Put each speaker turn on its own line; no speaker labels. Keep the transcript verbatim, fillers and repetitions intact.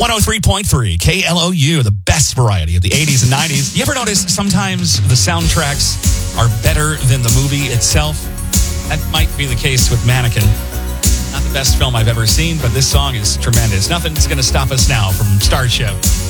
one oh three point three K L O U, the best variety of the eighties and nineties. You ever notice sometimes the soundtracks are better than the movie itself? That might be the case with Mannequin. Not the best film I've ever seen, but this song is tremendous. Nothing's going to stop us now from Starship.